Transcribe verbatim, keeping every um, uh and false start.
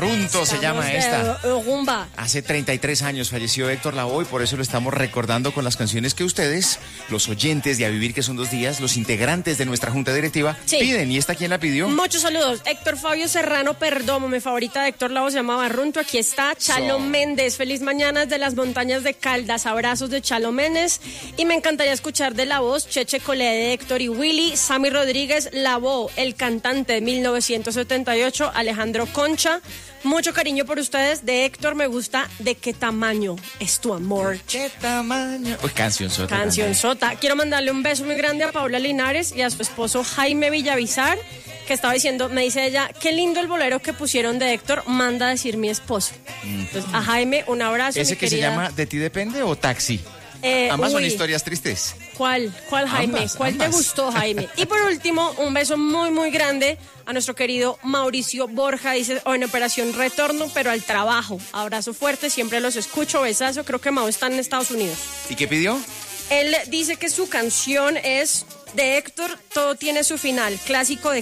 Barrunto se llama de esta. rumba. Hace treinta y tres años falleció Héctor Lavoe y por eso lo estamos recordando con las canciones que ustedes, los oyentes de A Vivir que son dos días, los integrantes de nuestra junta directiva, Sí. piden. ¿Y esta quién la pidió? Muchos saludos. Héctor Fabio Serrano Perdomo, mi favorita de Héctor Lavoe se llama Barrunto. Aquí está Chalo So. Méndez. Feliz mañana desde las montañas de Caldas. Abrazos de Chalo Méndez. Y me encantaría escuchar de la voz Cheche Colé de Héctor y Willy. Sammy Rodríguez, Lavoe, el cantante de mil novecientos setenta y ocho. Alejandro Concha. Mucho cariño por ustedes. De Héctor me gusta De qué tamaño es tu amor. ¿Qué tamaño? Uy, canción sota. Canción sota. Quiero mandarle un beso muy grande a Paula Linares y a su esposo Jaime Villavizar, que estaba diciendo, me dice ella, qué lindo el bolero que pusieron de Héctor, manda a decir mi esposo. Entonces, a Jaime, un abrazo. ¿Ese mi que querida. se llama De ti depende o Taxi? Eh, Ambas son uy, historias tristes. ¿Cuál? ¿Cuál, Jaime? Ambas, ¿Cuál te ambas. gustó, Jaime? Y por último, un beso muy, muy grande a nuestro querido Mauricio Borja. Dice, oh, en Operación Retorno, pero al trabajo. Abrazo fuerte, siempre los escucho, besazo. Creo que Mau está en Estados Unidos. ¿Y qué pidió? Él dice que su canción es de Héctor, Todo tiene su final, clásico de